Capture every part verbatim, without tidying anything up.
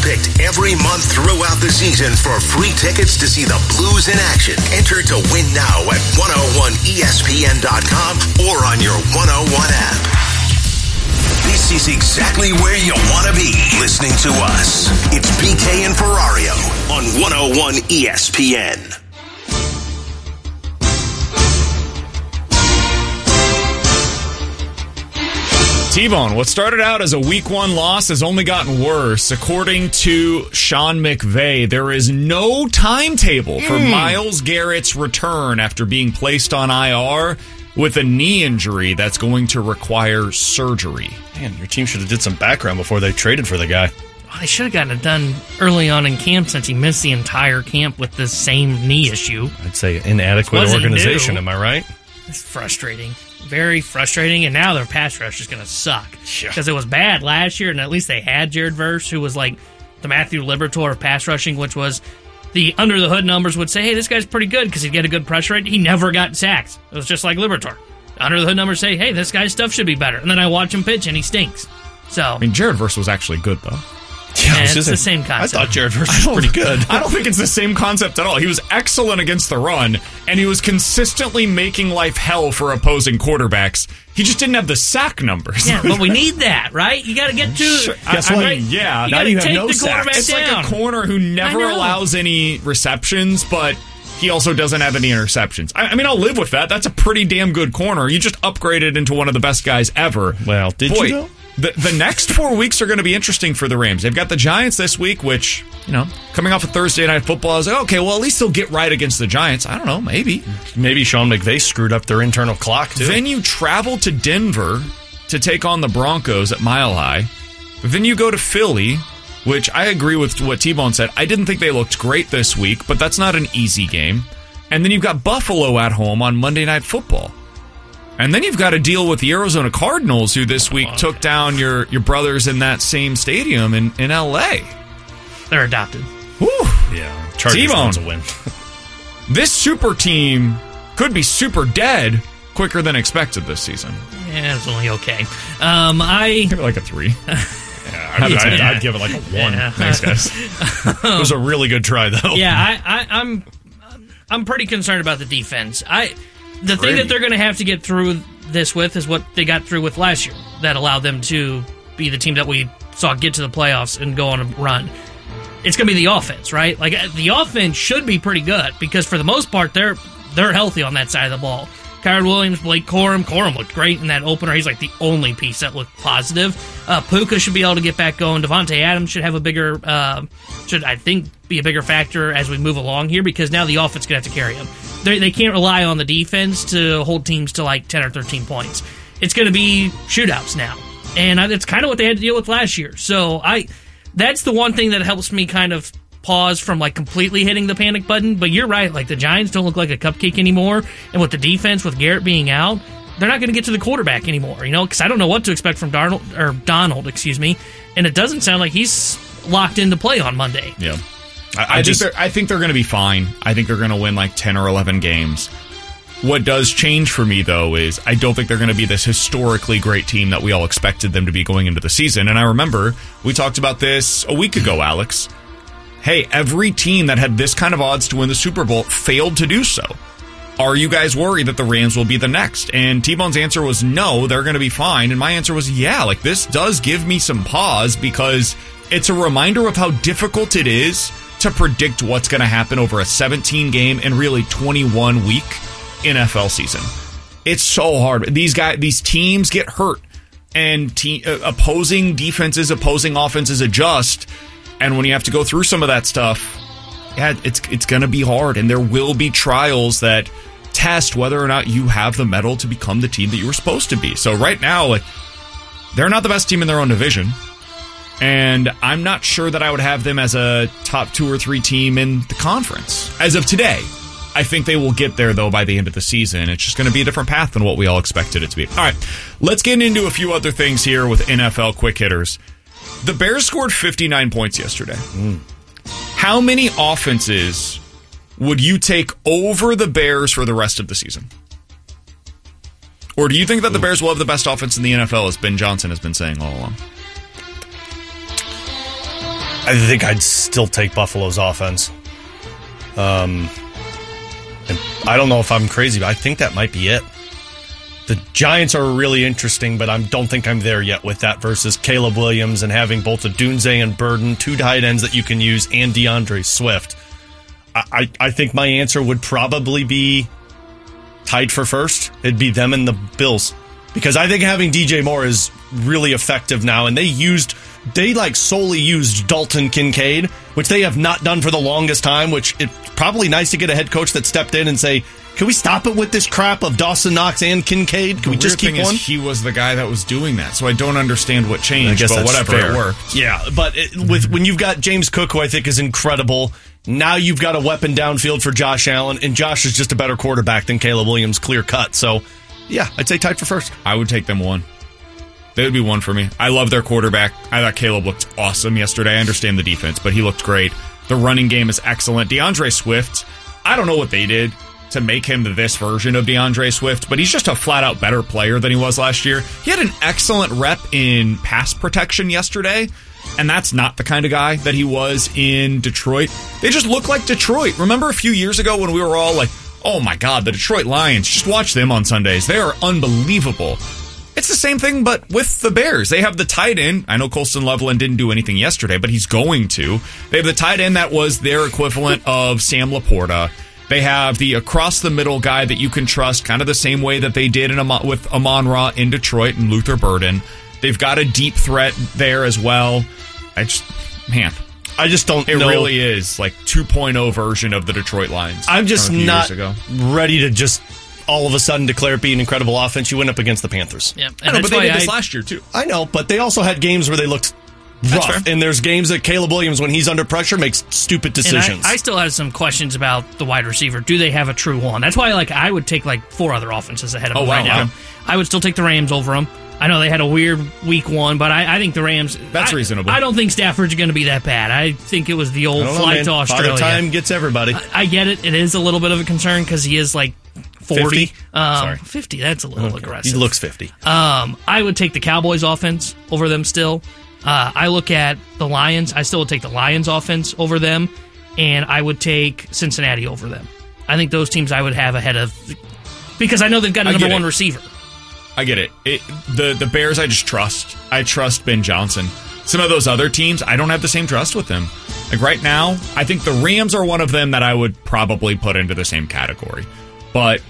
picked every month throughout the season for free tickets to see the Blues in action. Enter to win now at one oh one E S P N dot com or on your one oh one app. This is exactly where you want to be listening to us. It's B K and Ferrario on one oh one E S P N. T-Bone, what started out as a week one loss has only gotten worse. According to Sean McVay, there is no timetable for mm. Myles Garrett's return after being placed on I R with a knee injury that's going to require surgery. Man, your team should have did some background before they traded for the guy. Well, they should have gotten it done early on in camp since he missed the entire camp with the same knee issue. I'd say inadequate organization, new. Am I right? It's frustrating. Very frustrating, and now their pass rush is going to suck. Because yeah. it was bad last year, and at least they had Jared Verse, who was like the Matthew Liberatore of pass rushing, which was the under-the-hood numbers would say, hey, this guy's pretty good because he'd get a good pressure rate. He never got sacks. It was just like Liberatore. Under-the-hood numbers say, hey, this guy's stuff should be better. And then I watch him pitch, and he stinks. So I mean, Jared Verse was actually good, though. Yeah, it's the same concept. I thought Jared Verse was pretty good. I don't think it's the same concept at all. He was excellent against the run, and he was consistently making life hell for opposing quarterbacks. He just didn't have the sack numbers. Yeah, but we need that, right? You got to get to... Sure. Guess I, what? I, yeah. You now you have take no the quarterback It's down. like a corner who never allows any receptions, but he also doesn't have any interceptions. I, I mean, I'll live with that. That's a pretty damn good corner. You just upgraded into one of the best guys ever. Well, did Boy, you know? The, the next four weeks are going to be interesting for the Rams. They've got the Giants this week, which, you know, coming off of Thursday Night Football, I was like, okay, well, at least they'll get right against the Giants. I don't know, maybe. Maybe Sean McVay screwed up their internal clock, too. Then you travel to Denver to take on the Broncos at Mile High. Then you go to Philly, which I agree with what T-Bone said. I didn't think they looked great this week, but that's not an easy game. And then you've got Buffalo at home on Monday Night Football. And then you've got to deal with the Arizona Cardinals, who this week took down your, your brothers in that same stadium in, in L A. They're adopted. Whew. Yeah, Chargers wants a win. This super team could be super dead quicker than expected this season. Yeah, it's only okay. Um, I give it like a three. yeah, I'd, yeah. I'd, I'd give it like a one. Yeah. Thanks, guys. It was a really good try, though. Yeah, I, I, I'm, I'm pretty concerned about the defense. I. The thing that they're going to have to get through this with is what they got through with last year that allowed them to be the team that we saw get to the playoffs and go on a run. It's going to be the offense, right? Like, the offense should be pretty good because for the most part, they're they're healthy on that side of the ball. Kyron Williams, Blake Corum. Corum looked great in that opener. He's like the only piece that looked positive. Uh, Puka should be able to get back going. Devontae Adams should have a bigger, uh, should I think be a bigger factor as we move along here because now the offense is going to have to carry them. They're, they can't rely on the defense to hold teams to like ten or thirteen points. It's going to be shootouts now. And it's kind of what they had to deal with last year. So I, that's the one thing that helps me kind of pause from like completely hitting the panic button. But you're right. Like the Giants don't look like a cupcake anymore. And with the defense, with Garrett being out, they're not going to get to the quarterback anymore, you know, because I don't know what to expect from Darnold or Donald, excuse me. And it doesn't sound like he's locked into play on Monday. Yeah. I, I, just, think I think they're going to be fine. I think they're going to win like ten or eleven games. What does change for me, though, is I don't think they're going to be this historically great team that we all expected them to be going into the season. And I remember we talked about this a week ago, Alex. Hey, every team that had this kind of odds to win the Super Bowl failed to do so. Are you guys worried that the Rams will be the next? And T-Bone's answer was no, they're going to be fine. And my answer was yeah, like this does give me some pause because it's a reminder of how difficult it is to predict what's going to happen over a seventeen game and really twenty-one week N F L season. It's so hard. These guys, these teams get hurt, and te- uh, opposing defenses, opposing offenses adjust. And when you have to go through some of that stuff, yeah, it's it's going to be hard, and there will be trials that test whether or not you have the mettle to become the team that you were supposed to be. So right now, like, they're not the best team in their own division. And I'm not sure that I would have them as a top two or three team in the conference. As of today, I think they will get there, though, by the end of the season. It's just going to be a different path than what we all expected it to be. All right, let's get into a few other things here with N F L quick hitters. The Bears scored fifty-nine points yesterday. Mm. How many offenses would you take over the Bears for the rest of the season? Or do you think that the Bears will have the best offense in the N F L, as Ben Johnson has been saying all along? I think I'd still take Buffalo's offense. Um, and I don't know if I'm crazy, but I think that might be it. The Giants are really interesting, but I don't think I'm there yet with that versus Caleb Williams and having both Odunze and Burden, two tight ends that you can use, and DeAndre Swift. I, I, I think my answer would probably be tied for first. It'd be them and the Bills. Because I think having D J Moore is really effective now, and they used, they like solely used Dalton Kincaid, which they have not done for the longest time, which it's probably nice to get a head coach that stepped in and say, can we stop it with this crap of Dawson Knox and Kincaid? Can we just keep one? He was the guy that was doing that, so I don't understand what changed, I guess but that's whatever, fair. It worked. Yeah, but it, with when you've got James Cook, who I think is incredible, now you've got a weapon downfield for Josh Allen, and Josh is just a better quarterback than Caleb Williams, clear cut. So, yeah, I'd say tied for first. I would take them one. They would be one for me. I love their quarterback. I thought Caleb looked awesome yesterday. I understand the defense, but he looked great. The running game is excellent. DeAndre Swift, I don't know what they did to make him this version of DeAndre Swift, but he's just a flat-out better player than he was last year. He had an excellent rep in pass protection yesterday, and that's not the kind of guy that he was in Detroit. They just look like Detroit. Remember a few years ago when we were all like, oh my God, the Detroit Lions, just watch them on Sundays. They are unbelievable. It's the same thing, but with the Bears. They have the tight end. I know Colston Loveland didn't do anything yesterday, but he's going to. They have the tight end that was their equivalent of Sam Laporta. They have the across-the-middle guy that you can trust, kind of the same way that they did in Am- with Amon-Ra in Detroit and Luther Burden. They've got a deep threat there as well. I just, man, I just don't it know. It really is like two point oh version of the Detroit Lions. I'm just not ready to just all of a sudden declare it be an incredible offense. You went up against the Panthers. Yeah, I know, but they did this I, last year, too. I know, but they also had games where they looked rough, and there's games that Caleb Williams, when he's under pressure, makes stupid decisions. I, I still have some questions about the wide receiver. Do they have a true one? That's why, like, I would take like four other offenses ahead of oh, them wow, right now. okay. I would still take the Rams over them. I know they had a weird week one, but I, I think the Rams. That's I, reasonable. I don't think Stafford's going to be that bad. I think it was the old flight to Australia. Father time gets everybody. I, I get it. It is a little bit of a concern because he is like forty. fifty? Um, Sorry. fifty, that's a little okay. aggressive. He looks fifty. Um, I would take the Cowboys offense over them still. Uh, I look at the Lions. I still would take the Lions offense over them, and I would take Cincinnati over them. I think those teams I would have ahead of, because I know they've got a number one receiver. I get it. it. The the Bears I just trust. I trust Ben Johnson. Some of those other teams, I don't have the same trust with them. Like right now, I think the Rams are one of them that I would probably put into the same category. But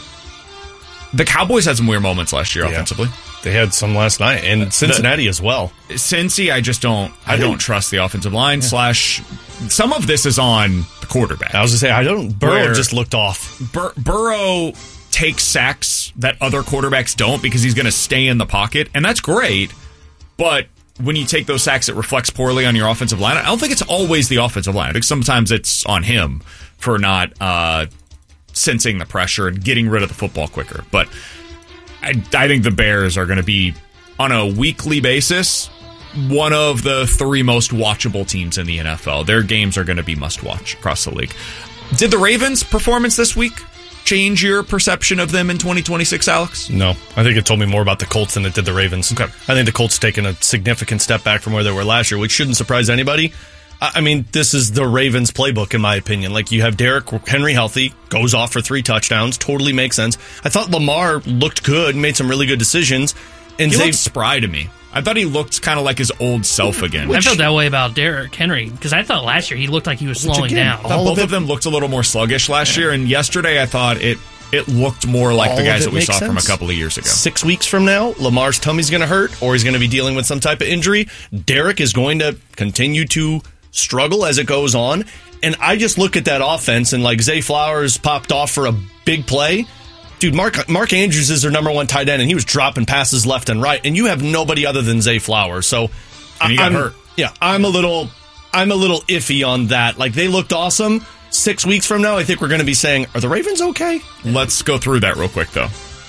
the Cowboys had some weird moments last year yeah. offensively. They had some last night, and Cincinnati the, as well. Cincy, I just don't. I, I don't trust the offensive line. Yeah. Slash, some of this is on the quarterback. I was gonna say I don't. Burrow Where just looked off. Bur- Burrow takes sacks that other quarterbacks don't because he's going to stay in the pocket, and that's great. But when you take those sacks, it reflects poorly on your offensive line. I don't think it's always the offensive line. I think sometimes it's on him for not uh, sensing the pressure and getting rid of the football quicker. But I, I think the Bears are going to be, on a weekly basis, one of the three most watchable teams in the N F L. Their games are going to be must-watch across the league. Did the Ravens' performance this week change your perception of them in twenty twenty-six, Alex? No. I think it told me more about the Colts than it did the Ravens. Okay. I think the Colts taken a significant step back from where they were last year, which shouldn't surprise anybody. I mean, this is the Ravens playbook, in my opinion. Like, you have Derrick Henry healthy, goes off for three touchdowns, totally makes sense. I thought Lamar looked good, made some really good decisions. And he Zay- looked spry to me. I thought he looked kind of like his old self again. Which, I felt that way about Derrick Henry, because I thought last year he looked like he was slowing again, down. I thought both of, of them looked a little more sluggish last yeah. year, and yesterday I thought it it looked more like all the guys that we saw sense. from a couple of years ago. Six weeks from now, Lamar's tummy's going to hurt, or he's going to be dealing with some type of injury. Derrick is going to continue to struggle as it goes on, and I just look at that offense, and like Zay Flowers popped off for a big play. Dude, Mark Mark Andrews is their number one tight end, and he was dropping passes left and right, and you have nobody other than Zay Flowers. So and he got I'm, hurt. Yeah, I'm a little, I'm a little iffy on that. Like, they looked awesome. Six weeks from now, I think we're going to be saying, "Are the Ravens okay?" Let's go through that real quick, though.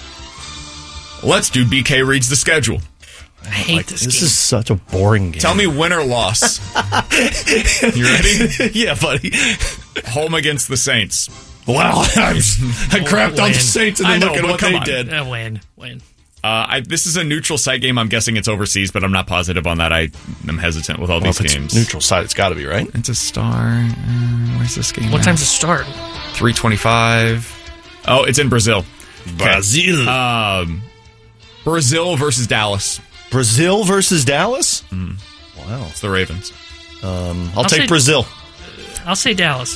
Let's do B K reads the schedule. I hate like, this. This game. is such a boring game. Tell me win or loss. You ready? Yeah, buddy. Home against the Saints. Wow, I, I crapped on the Saints and then know, look at what they on. did. Uh, win, win. Uh, I, this is a neutral site game. I'm guessing it's overseas, but I'm not positive on that. I am hesitant with all well, these if it's games. Neutral site, it's got to be, right? It's a star. Uh, where's this game? What at? time's it start? three twenty-five. Oh, it's in Brazil. Brazil. Um, Brazil versus Dallas. Brazil versus Dallas? Mm. Wow. It's the Ravens. Um, I'll, I'll take say, Brazil. I'll say Dallas.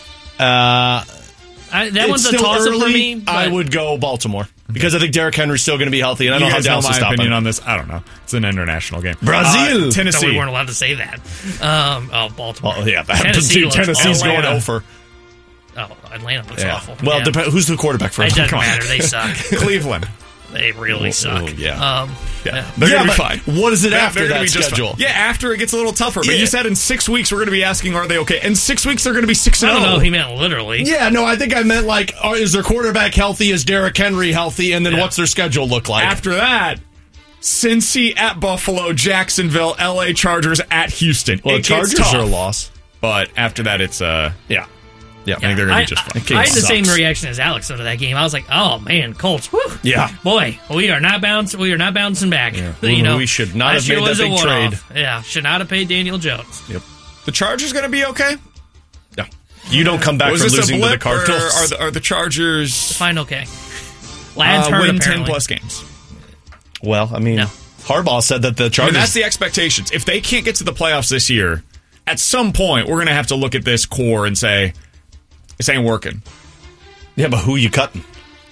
Uh, I, that one's a toss-up for me. But I would go Baltimore. Because I think Derrick Henry's still going to be healthy, and I you don't know guys how know Dallas my is stopping. opinion on this. I don't know. It's an international game. Brazil, uh, Tennessee. No, we weren't allowed to say that. Um, oh, Baltimore. Well, yeah, Tennessee looks Tennessee's awful. going over. Oh, Atlanta looks Yeah. awful. Well, yeah. dep- who's the quarterback for It Atlanta? doesn't matter. They suck. Cleveland. They really Oh, suck. oh, yeah. Um, Yeah, yeah. they're Yeah, gonna be but fine. what is it They're- after they're gonna that be just schedule? fine. Yeah, after it gets a little tougher. But Yeah. you said in six weeks we're going to be asking, are they okay? In six weeks they're going to be six I and don't zero. know. He meant literally. Yeah, no, I think I meant like, oh, is their quarterback healthy? Is Derrick Henry healthy? And then Yeah. what's their schedule look like? After that, Cincy at Buffalo, Jacksonville, L A Chargers at Houston. well, it the Chargers gets tough, are a loss. But after that, it's uh, Yeah. Yeah. I think they're going to I, be just fine. game I had the same sucks. reaction as Alex under that game. I was like, "Oh man, Colts! Whew. Yeah. boy, we are not bouncing. We are not bouncing back. Yeah. You know, We should not last have year made that was a big one-off. trade. Yeah, should not have paid Daniel Jones. Yep. The Chargers going to be okay? No. You don't come back Was from this a losing to the blip, or Cardinals. are the, are the Chargers Fine, okay. Lads uh, hurt win ten apparently. plus games? well, I mean, No. Harbaugh said that the I Chargers. mean, that's the expectations. If they can't get to the playoffs this year, at some point we're going to have to look at this core and say, this ain't working. yeah, but who you cutting?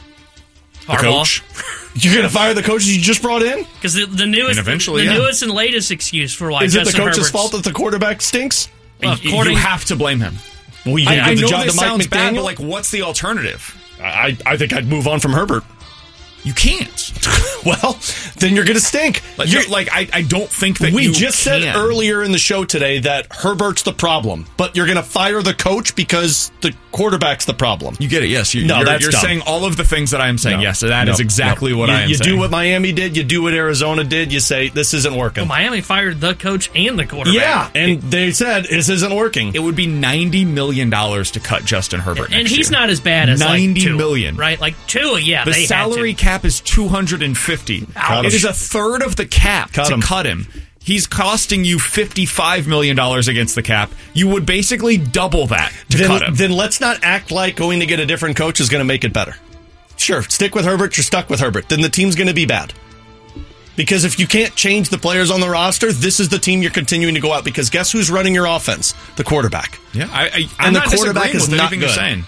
The Harbaugh. coach. You're going to fire the coaches you just brought in? Because the, the newest, And eventually, the yeah. newest and latest excuse for why Is it the Justin coach's Herbert's, fault that the quarterback stinks? Well, You- according- you have to blame him. Well, you I, gonna I give the know job this to Mike sounds bad, McDaniel? but like, what's the alternative? I, I think I'd move on from Herbert. You can't. Well, then you're going to stink. Like, You're- like I, I don't think that we you just said can. earlier in the show today that Herbert's the problem, but you're going to fire the coach because the quarterback's the problem. You get it? Yes. You, No, you're, that's you're dumb. saying all of the things that I am saying. No. Yes, that is No. exactly No. what you, I am you saying. do what Miami did, you do what Arizona did, you say, this isn't working. Well, Miami fired the coach and the quarterback. yeah, and they said, this isn't working. It would be ninety million dollars to cut Justin Herbert. And next he's year. not as bad as ninety like Tua, million. right? Like Tua, yeah. The they salary had to. cap is two hundred fifty. Cut It him. is a third of the cap Cut to him. cut him. He's costing you fifty-five million dollars against the cap. You would basically double that to then, cut him. then let's not act like going to get a different coach is going to make it better. Sure, stick with Herbert, you're stuck with Herbert. Then the team's going to be bad. Because if you can't change the players on the roster, this is the team you're continuing to go out. Because guess who's running your offense? The quarterback. yeah, I, I, I'm And the not quarterback disagreeing is with not anything you're good. saying.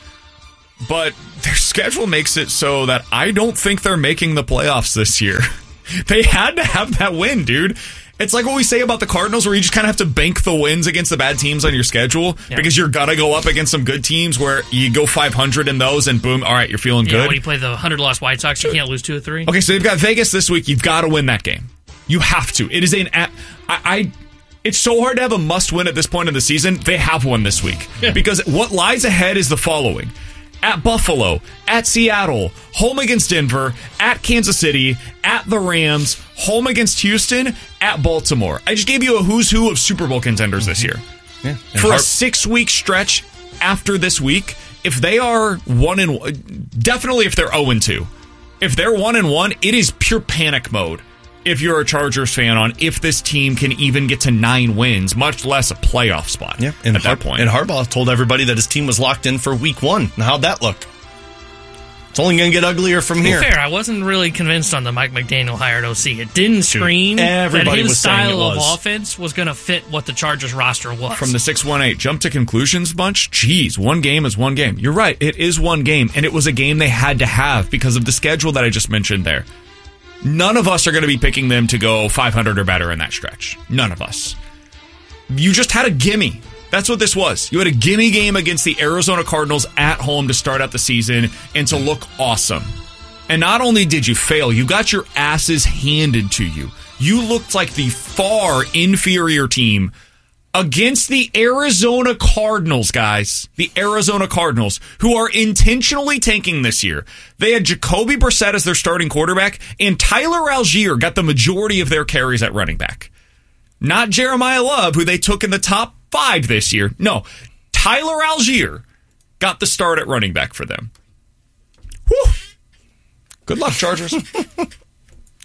But their schedule makes it so that I don't think they're making the playoffs this year. They had to have that win, dude. It's like what we say about the Cardinals, where you just kind of have to bank the wins against the bad teams on your schedule Yeah. because you're gonna go up against some good teams where you go five hundred in those, and boom, all right, you're feeling Yeah, good. when you play the hundred loss White Sox, you can't lose two or three. Okay, so they've got Vegas this week. You've got to win that game. You have to. It is an. I, I. It's so hard to have a must win at this point in the season. They have one this week Yeah. because what lies ahead is the following: at Buffalo, at Seattle, home against Denver, at Kansas City, at the Rams, home against Houston, at Baltimore. I just gave you a who's who of Super Bowl contenders this year. Yeah. For a six week stretch after this week, if they are one and one, definitely if they're zero and two, if they're one and one, it is pure panic mode. If you're a Chargers fan, on if this team can even get to nine wins, much less a playoff spot. Yeah, and at that point. And Harbaugh told everybody that his team was locked in for week one. And how'd that look? It's only going to get uglier from here. Fair, I wasn't really convinced on the Mike McDaniel hired O C. It didn't scream everybody that his was saying it style of was. offense was going to fit what the Chargers roster was. From the six one eight jump to conclusions bunch, geez, one game is one game. You're right, it is one game, and it was a game they had to have because of the schedule that I just mentioned there. None of us are going to be picking them to go five hundred or better in that stretch. None of us. You just had a gimme. That's what this was. You had a gimme game against the Arizona Cardinals at home to start out the season and to look awesome. And not only did you fail, you got your asses handed to you. You looked like the far inferior team against the Arizona Cardinals, guys. The Arizona Cardinals, who are intentionally tanking this year. They had Jacoby Brissett as their starting quarterback, and Tyler Algier got the majority of their carries at running back. Not Jeremiah Love, who they took in the top five this year. No, Tyler Algier got the start at running back for them. Whew. Good luck, Chargers.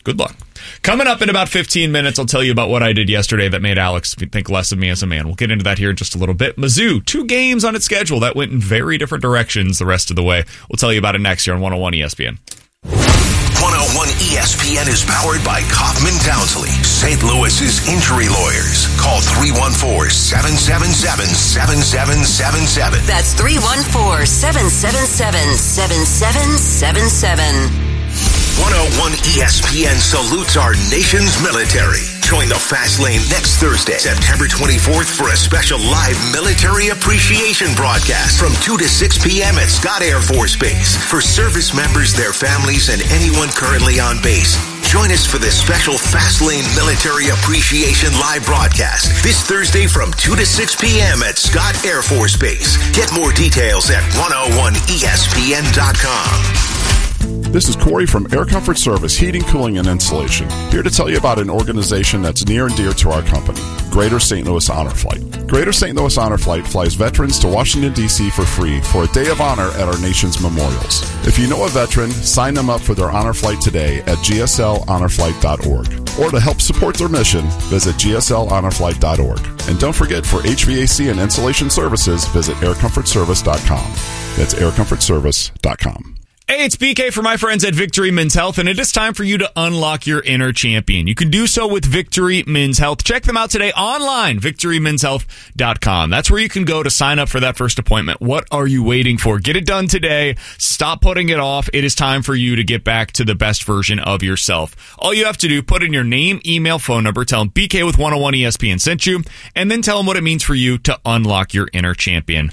Good luck. Coming up in about fifteen minutes, I'll tell you about what I did yesterday that made Alex think less of me as a man. We'll get into that here in just a little bit. Mizzou, two games on its schedule that went in very different directions the rest of the way. We'll tell you about it next year on one oh one E S P N. one oh one E S P N is powered by Kaufman Townsley, Saint Louis's injury lawyers. Call three one four, seven seven seven, seven seven seven seven. That's three one four, seven seven seven, seven seven seven seven. one oh one E S P N salutes our nation's military. Join the Fast Lane next Thursday, September twenty-fourth, for a special live military appreciation broadcast from two to six p.m. at Scott Air Force Base. For service members, their families, and anyone currently on base, join us for this special Fast Lane Military Appreciation live broadcast this Thursday from two to six p.m. at Scott Air Force Base. Get more details at one oh one E S P N dot com. This is Corey from Air Comfort Service Heating, Cooling, and Insulation, here to tell you about an organization that's near and dear to our company, Greater Saint Louis Honor Flight. Greater Saint Louis Honor Flight flies veterans to Washington, D C for free for a day of honor at our nation's memorials. If you know a veteran, sign them up for their honor flight today at G S L honor flight dot org. Or to help support their mission, visit G S L honor flight dot org. And don't forget, for H V A C and insulation services, visit air comfort service dot com. That's air comfort service dot com. Hey, it's B K for my friends at Victory Men's Health, and it is time for you to unlock your inner champion. You can do so with Victory Men's Health. Check them out today online, victory men's health dot com. That's where you can go to sign up for that first appointment. What are you waiting for? Get it done today. Stop putting it off. It is time for you to get back to the best version of yourself. All you have to do, put in your name, email, phone number, tell them B K with one oh one E S P N sent you, and then tell them what it means for you to unlock your inner champion.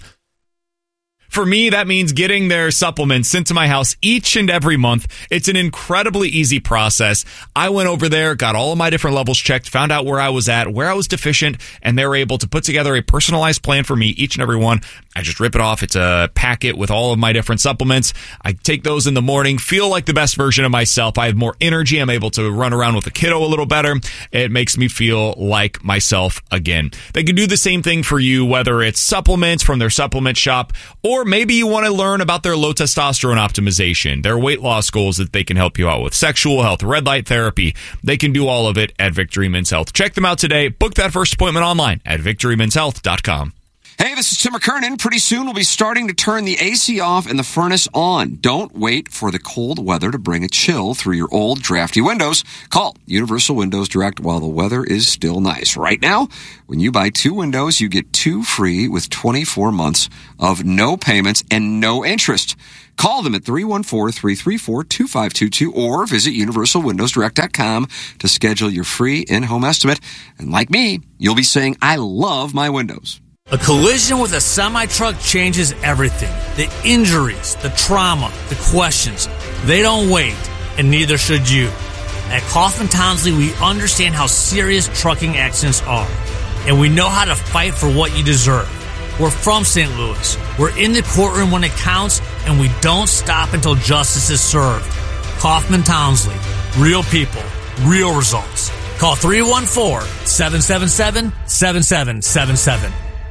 For me, that means getting their supplements sent to my house each and every month. It's an incredibly easy process. I went over there, got all of my different levels checked, found out where I was at, where I was deficient, and they were able to put together a personalized plan for me, each and every one. I just rip it off. It's a packet with all of my different supplements. I take those in the morning, feel like the best version of myself. I have more energy. I'm able to run around with the kiddo a little better. It makes me feel like myself again. They can do the same thing for you, whether it's supplements from their supplement shop, or maybe you want to learn about their low testosterone optimization, their weight loss goals that they can help you out with, sexual health, red light therapy. They can do all of it at Victory Men's Health. Check them out today. Book that first appointment online at victory men's health dot com. Hey, this is Tim McKernan. Pretty soon we'll be starting to turn the A C off and the furnace on. Don't wait for the cold weather to bring a chill through your old, drafty windows. Call Universal Windows Direct while the weather is still nice. Right now, when you buy two windows, you get two free with twenty-four months of no payments and no interest. Call them at three one four, three three four, two five two two or visit universal windows direct dot com to schedule your free in-home estimate. And like me, you'll be saying, I love my windows. A collision with a semi-truck changes everything. The injuries, the trauma, the questions. They don't wait, and neither should you. At Kaufman Townsley, we understand how serious trucking accidents are, and we know how to fight for what you deserve. We're from Saint Louis. We're in the courtroom when it counts, and we don't stop until justice is served. Kaufman Townsley. Real people. Real results. Call three one four, seven seven seven, seven seven seven seven.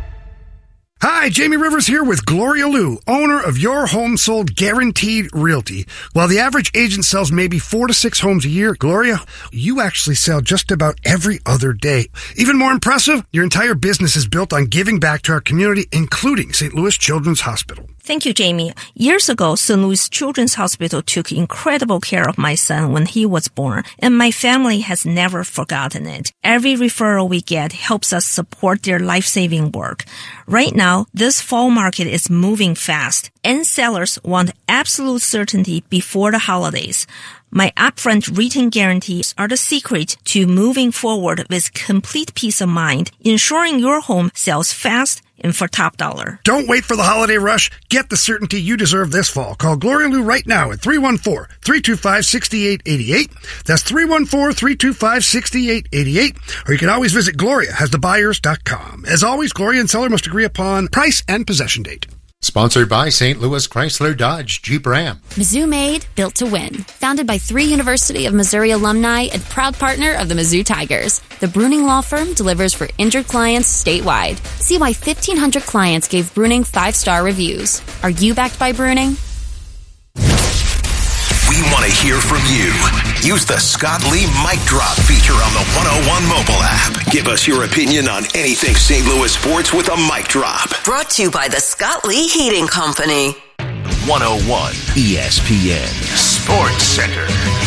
Hi, Jamie Rivers here with Gloria Lou, owner of Your Home Sold Guaranteed Realty. While the average agent sells maybe four to six homes a year, Gloria, you actually sell just about every other day. Even more impressive, your entire business is built on giving back to our community, including Saint Louis Children's Hospital. Thank you, Jamie. Years ago, Saint Louis Children's Hospital took incredible care of my son when he was born, and my family has never forgotten it. Every referral we get helps us support their life-saving work. Right now, this fall market is moving fast, and sellers want absolute certainty before the holidays. My upfront written guarantees are the secret to moving forward with complete peace of mind, ensuring your home sells fast and for top dollar. Don't wait for the holiday rush. Get the certainty you deserve this fall. Call Gloria Lou right now at three one four, three two five, six eight eight eight. That's three one four, three two five, six eight eight eight. Or you can always visit gloria has the buyers dot com. As always, Gloria and seller must agree upon price and possession date. Sponsored by Saint Louis Chrysler Dodge Jeep Ram. Mizzou Made, built to win. Founded by three University of Missouri alumni and proud partner of the Mizzou Tigers, the Bruning Law Firm delivers for injured clients statewide. See why fifteen hundred clients gave Bruning five-star reviews. Are you backed by Bruning? We We want to hear from you. Use the Scott Lee Mic Drop feature on the one oh one mobile app. Give us your opinion on anything Saint Louis sports with a mic drop. Brought to you by the Scott Lee Heating Company. one oh one E S P N Sports Center.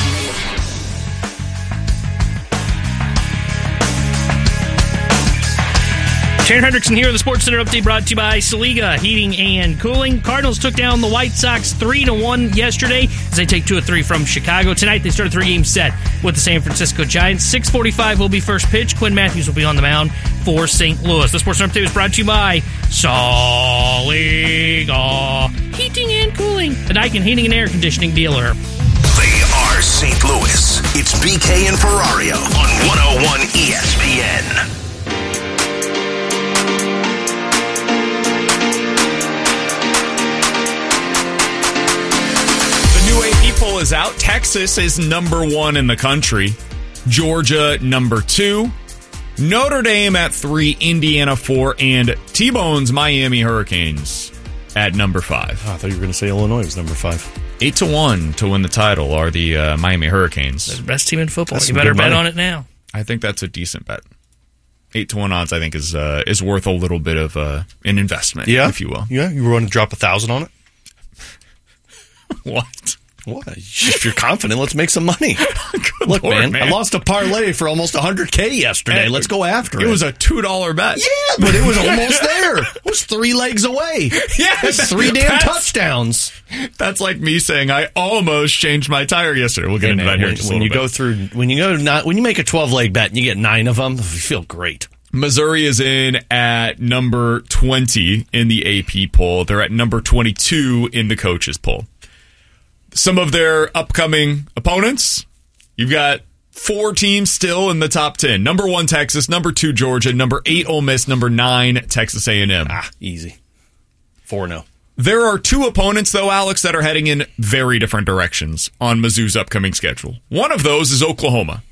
Sharon Hendrickson here with the Sports Center update brought to you by Saliga Heating and Cooling. Cardinals took down the White Sox three to one yesterday as they take two of three from Chicago. Tonight they start a three-game set with the San Francisco Giants. six forty-five will be first pitch. Quinn Matthews will be on the mound for Saint Louis. The Sports Center update was brought to you by Saliga Heating and Cooling, the Daikin Heating and Air Conditioning dealer. They are Saint Louis. It's B K and Ferrario on one oh one E S P N. Poll is out. Texas is number one in the country. Georgia number two. Notre Dame at three. Indiana four. And T-Bone's Miami Hurricanes at number five. Oh, I thought you were going to say Illinois was number five. Eight to one to win the title are the uh, Miami Hurricanes. They're the best team in football. That's You better bet money. on it now. I think that's a decent bet. Eight to one odds, I think, is uh, is worth a little bit of uh, an investment, Yeah, if you will. Yeah, you want to drop a thousand on it? What? What? If you're confident, let's make some money. Look, Lord, man, man. I lost a parlay for almost one hundred K yesterday. And Let's go after it. It was a two dollar bet. Yeah, but it was almost there. It was three legs away. Yeah, That's three damn that's- touchdowns. That's like me saying I almost changed my tire yesterday. We'll get Hey, into man, that here when, in just a when little you bit. go through, when you go not, when you make a twelve leg bet and you get nine of them, you feel great. Missouri is in at number twenty in the A P poll. They're at number twenty-two in the coaches poll. Some of their upcoming opponents, you've got four teams still in the top ten. Number one, Texas. Number two, Georgia. Number eight, Ole Miss. Number nine, Texas A and M. Ah, easy. four oh. There are two opponents, though, Alex, that are heading in very different directions on Mizzou's upcoming schedule. One of those is Oklahoma.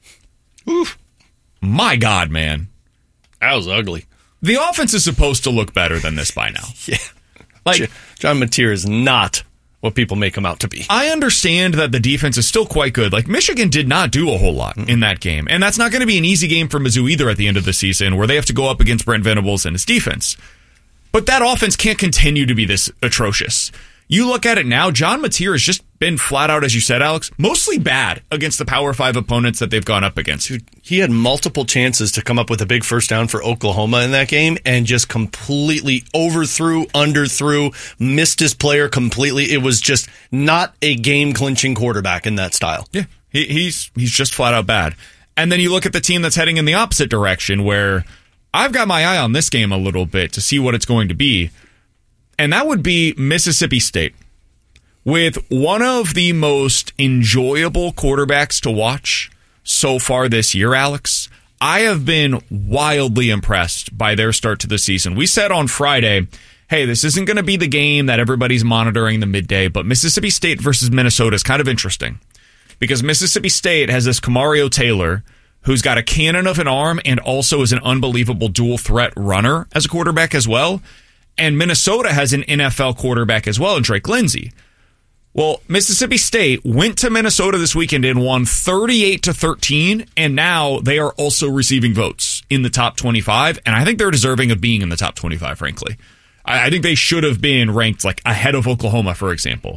Oof. My God, man. That was ugly. The offense is supposed to look better than this by now. Yeah. Like, John Mateer is not what people make him out to be. I understand that the defense is still quite good. Like, Michigan did not do a whole lot in that game. And that's not going to be an easy game for Mizzou either at the end of the season, where they have to go up against Brent Venables and his defense. But that offense can't continue to be this atrocious. You look at it now, John Mateer has just been flat out, as you said, Alex, mostly bad against the Power Five opponents that they've gone up against. Dude, he had multiple chances to come up with a big first down for Oklahoma in that game and just completely overthrew, underthrew, missed his player completely. It was just not a game-clinching quarterback in that style. Yeah, he, he's he's just flat out bad. And then you look at the team that's heading in the opposite direction, where I've got my eye on this game a little bit to see what it's going to be. And that would be Mississippi State. With one of the most enjoyable quarterbacks to watch so far this year, Alex, I have been wildly impressed by their start to the season. We said on Friday, hey, this isn't going to be the game that everybody's monitoring the midday, but Mississippi State versus Minnesota is kind of interesting. Because Mississippi State has this Kamario Taylor, who's got a cannon of an arm and also is an unbelievable dual threat runner as a quarterback as well. And Minnesota has an N F L quarterback as well in Drake Lindsey. Well, Mississippi State went to Minnesota this weekend and won thirty-eight to thirteen, and now they are also receiving votes in the top twenty-five, and I think they're deserving of being in the top twenty-five, frankly. I think they should have been ranked like ahead of Oklahoma, for example.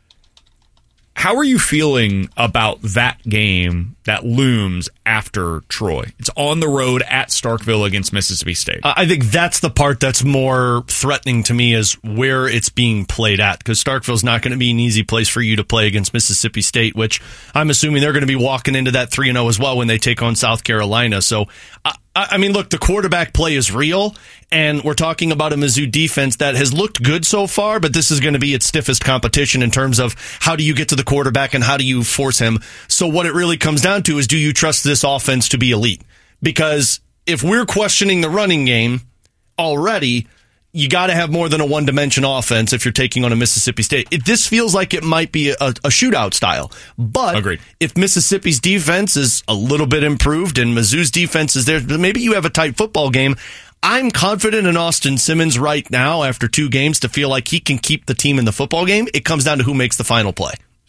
How are you feeling about that game that looms after Troy? It's on the road at Starkville against Mississippi State. I think that's the part that's more threatening to me, is where it's being played at, because Starkville's not going to be an easy place for you to play against Mississippi State, which I'm assuming they're going to be walking into that three and oh as well when they take on South Carolina. So, I, I mean, look, the quarterback play is real, and we're talking about a Mizzou defense that has looked good so far, but this is going to be its stiffest competition in terms of how do you get to the quarterback and how do you force him. So what it really comes down to is, do you trust this offense to be elite? Because if we're questioning the running game already, you got to have more than a one-dimension offense if you're taking on a Mississippi State. It, this feels like it might be a, a shootout style. But Agreed. If Mississippi's defense is a little bit improved and Mizzou's defense is there, maybe you have a tight football game. I'm confident in Austin Simmons right now after two games to feel like he can keep the team in the football game. It comes down to who makes the final play.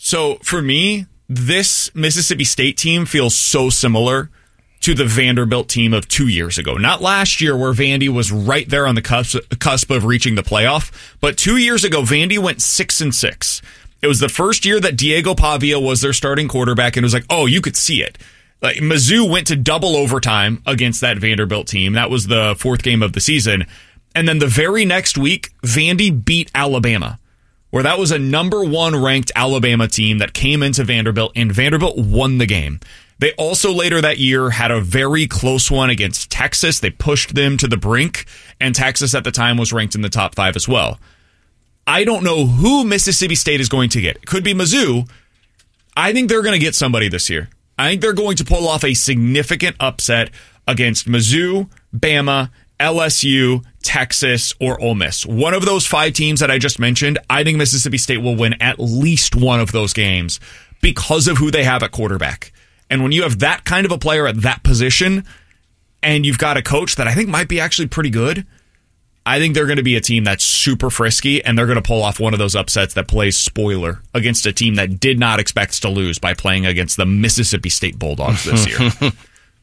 So for me, this Mississippi State team feels so similar to the Vanderbilt team of two years ago. Not last year where Vandy was right there on the cusp, cusp of reaching the playoff, but two years ago, Vandy went six and six. It was the first year that Diego Pavia was their starting quarterback, and it was like, oh, you could see it. Like Mizzou went to double overtime against that Vanderbilt team. That was the fourth game of the season. And then the very next week, Vandy beat Alabama, where that was a number one ranked Alabama team that came into Vanderbilt, and Vanderbilt won the game. They also later that year had a very close one against Texas. They pushed them to the brink, and Texas at the time was ranked in the top five as well. I don't know who Mississippi State is going to get. It could be Mizzou. I think they're going to get somebody this year. I think they're going to pull off a significant upset against Mizzou, Bama, L S U, Texas, or Ole Miss. One of those five teams that I just mentioned, I think Mississippi State will win at least one of those games because of who they have at quarterback. And when you have that kind of a player at that position, and you've got a coach that I think might be actually pretty good, I think they're going to be a team that's super frisky, and they're going to pull off one of those upsets that plays spoiler against a team that did not expect to lose by playing against the Mississippi State Bulldogs this year.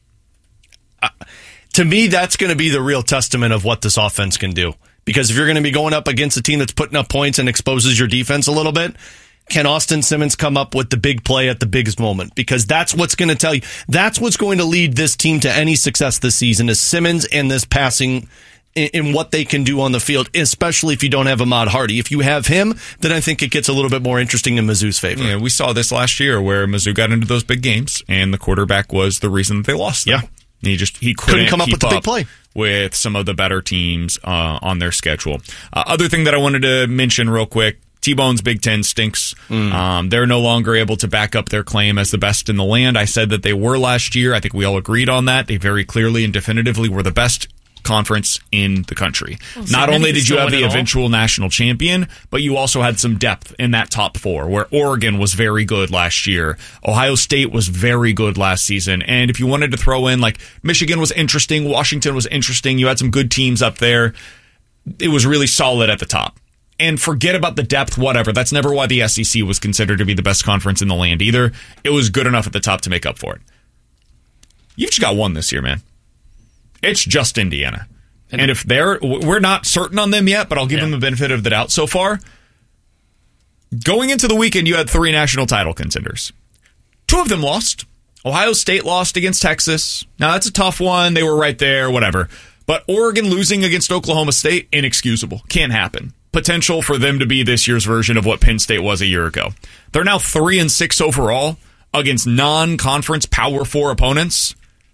uh, to me, that's going to be the real testament of what this offense can do. Because if you're going to be going up against a team that's putting up points and exposes your defense a little bit, can Austin Simmons come up with the big play at the biggest moment? Because that's what's going to tell you. That's what's going to lead this team to any success this season is Simmons and this passing in, in what they can do on the field, especially if you don't have Ahmad Hardy. If you have him, then I think it gets a little bit more interesting in Mizzou's favor. Yeah, we saw this last year where Mizzou got into those big games, and the quarterback was the reason that they lost them. Yeah. He just he couldn't, couldn't come up keep with the big play with some of the better teams uh, on their schedule. Uh, other thing that I wanted to mention real quick, T-Bone's Big Ten stinks. Mm. Um, they're no longer able to back up their claim as the best in the land. I said that they were last year. I think we all agreed on that. They very clearly and definitively were the best conference in the country. Well, so Not only did you have the eventual all. national champion, but you also had some depth in that top four, where Oregon was very good last year. Ohio State was very good last season. And if you wanted to throw in, like, Michigan was interesting, Washington was interesting, you had some good teams up there, it was really solid at the top. And forget about the depth, whatever. That's never why the S E C was considered to be the best conference in the land either. It was good enough at the top to make up for it. You've just got one this year, man. It's just Indiana. And, and if they're, we're not certain on them yet, but I'll give yeah. them the benefit of the doubt so far. Going into the weekend, you had three national title contenders. Two of them lost. Ohio State lost against Texas. Now, that's a tough one. They were right there, whatever. But Oregon losing against Oklahoma State, inexcusable. Can't happen. Potential for them to be this year's version of what Penn State was a year ago. They're now three and six overall against non-conference Power Four opponents.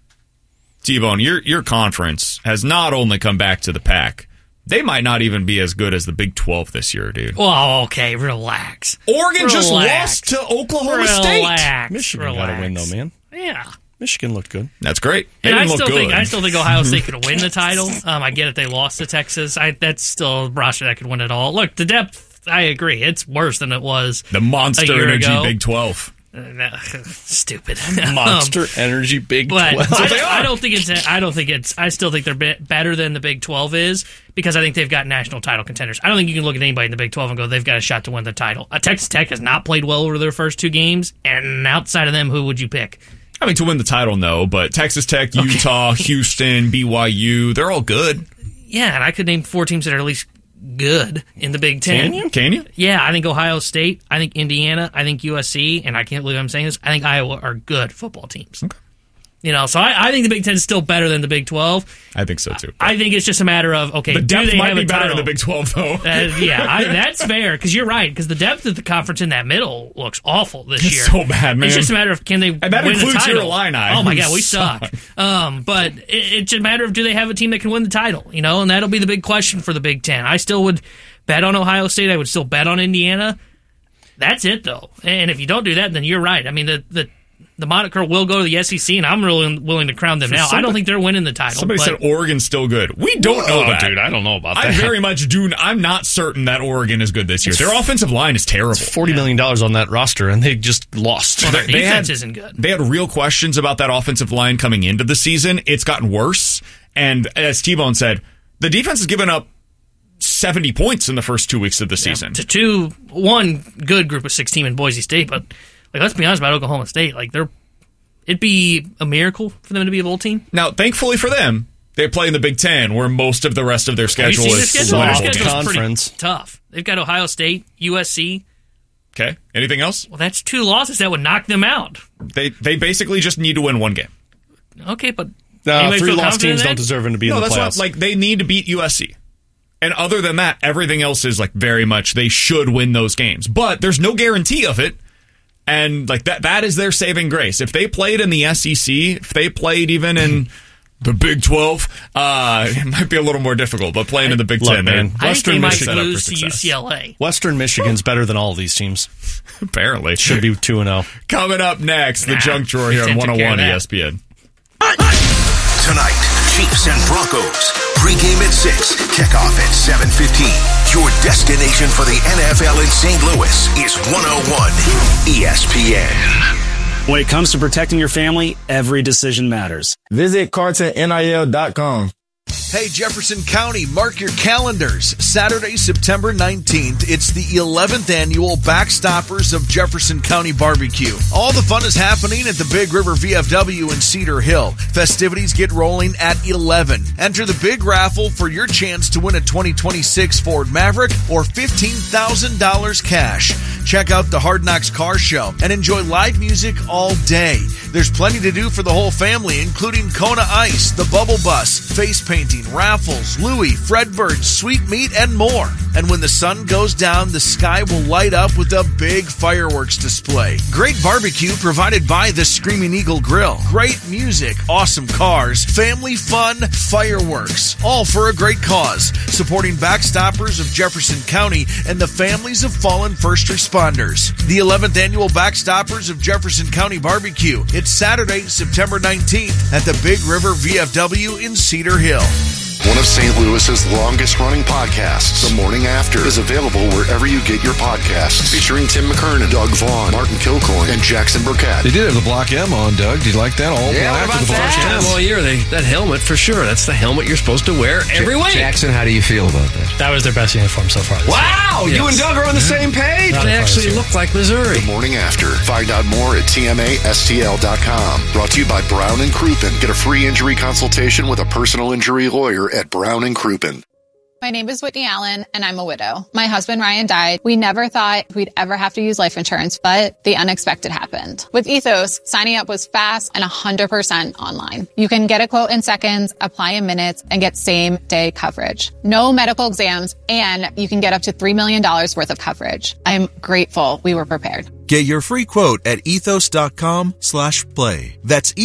T-Bone, your your conference has not only come back to the pack, they might not even be as good as the Big twelve this year, dude. Well, okay, relax. Oregon relax. just lost to Oklahoma relax. State. Michigan got to win, though, man. Yeah. Michigan looked good. That's great. They and didn't I look still good. think I still think Ohio State could win the title. Um, I get it; they lost to Texas. I, that's still a roster that could win it all. Look, the depth. I agree; it's worse than it was. The Monster a year Energy ago. Big twelve. Uh, no, stupid. Monster um, Energy Big but twelve. I, I don't think it's. I don't think it's. I still think they're be- better than the Big twelve is because I think they've got national title contenders. I don't think you can look at anybody in the Big twelve and go, they've got a shot to win the title. Uh, Texas Tech has not played well over their first two games, and outside of them, who would you pick? I mean, to win the title, no, but Texas Tech, Utah, okay. Houston, B Y U, they're all good. Yeah, and I could name four teams that are at least good in the Big Ten. Can you? Can you? Yeah, I think Ohio State, I think Indiana, I think U S C, and I can't believe I'm saying this, I think Iowa are good football teams. Okay. You know, so I, I think the Big Ten is still better than the Big twelve. I think so, too. I think it's just a matter of, okay, the depth do they might have be a better title? than the Big twelve, though. uh, yeah, I, that's fair, because you're right, because the depth of the conference in that middle looks awful this it's year. so bad, man. It's just a matter of, can they and that win includes the title? Your Illini. Oh, my God, we suck. Um, but it, it's a matter of, do they have a team that can win the title? You know, and that'll be the big question for the Big Ten. I still would bet on Ohio State. I would still bet on Indiana. That's it, though. And if you don't do that, then you're right. I mean, the the The moniker will go to the S E C, and I'm really willing to crown them now. Somebody, I don't think they're winning the title. Somebody said Oregon's still good. We don't oh, know that. Dude, I don't know about that. I very much do. I'm not certain that Oregon is good this year. Their offensive line is terrible. It's forty million dollars on that roster, and they just lost. Well, their they defense had, isn't good. They had real questions about that offensive line coming into the season. It's gotten worse. And as T-Bone said, the defense has given up seventy points in the first two weeks of the season. Yeah, to two, one good group of six team in Boise State, but like let's be honest about Oklahoma State. Like they're, it'd be a miracle for them to be a bowl team. Now, thankfully for them, they play in the Big Ten, where most of the rest of their schedule Have you is seen their schedule? Their schedule's conference. pretty tough. They've got Ohio State, U S C. Okay. Anything else? Well, that's two losses that would knock them out. They they basically just need to win one game. Okay, but no, three lost teams don't deserve them to be no, in the that's playoffs. Not, like they need to beat U S C. And other than that, everything else is like very much they should win those games. But there's no guarantee of it. And like that that is their saving grace. If they played in the S E C, if they played even in the Big twelve, uh, it might be a little more difficult. But playing in the Big Look, Ten, man, I Western think they Michigan might lose to U C L A. Western Michigan's better than all of these teams. Apparently, should be two and zero. Coming up next, the Nah, junk drawer here on one oh one E S P N. Tonight, Chiefs and Broncos. Pre-game at six, kickoff at seven fifteen. Your destination for the N F L in Saint Louis is one oh one E S P N. When it comes to protecting your family, every decision matters. Visit Carton N I L dot com. Hey, Jefferson County, mark your calendars. Saturday, September nineteenth, it's the eleventh annual Backstoppers of Jefferson County Barbecue. All the fun is happening at the Big River V F W in Cedar Hill. Festivities get rolling at eleven. Enter the big raffle for your chance to win a twenty twenty-six Ford Maverick or fifteen thousand dollars cash. Check out the Hard Knocks Car Show and enjoy live music all day. There's plenty to do for the whole family, including Kona Ice, the Bubble Bus, face painting, raffles, Louie, Fredbird, sweet meat, and more. And when the sun goes down, the sky will light up with a big fireworks display. Great barbecue provided by the Screaming Eagle Grill. Great music, awesome cars, family fun, fireworks, all for a great cause. Supporting Backstoppers of Jefferson County and the families of fallen first responders. The eleventh annual Backstoppers of Jefferson County Barbecue. It's Saturday, September nineteenth at the Big River V F W in Cedar Hill. One of Saint Louis's longest-running podcasts, The Morning After, is available wherever you get your podcasts. Featuring Tim McKernan, Doug Vaughn, Martin Kilcoyne, and Jackson Burkett. They did have the Block M on, Doug. Do you like that? All yeah, after the first time all year. They, that helmet, for sure. That's the helmet you're supposed to wear every week. Jackson, how do you feel about that? That was their best uniform so far. Wow! Yes. You and Doug are on the same page. Not they actually look like Missouri. The Morning After. Find out more at T M A S T L dot com. Brought to you by Brown and Crouppen. Get a free injury consultation with a personal injury lawyer at Brown and Crouppen. My name is Whitney Allen, and I'm a widow. My husband, Ryan, died. We never thought we'd ever have to use life insurance, but the unexpected happened. With Ethos, signing up was fast and one hundred percent online. You can get a quote in seconds, apply in minutes, and get same-day coverage. No medical exams, and you can get up to three million dollars worth of coverage. I'm grateful we were prepared. Get your free quote at ethos dot com slash play. That's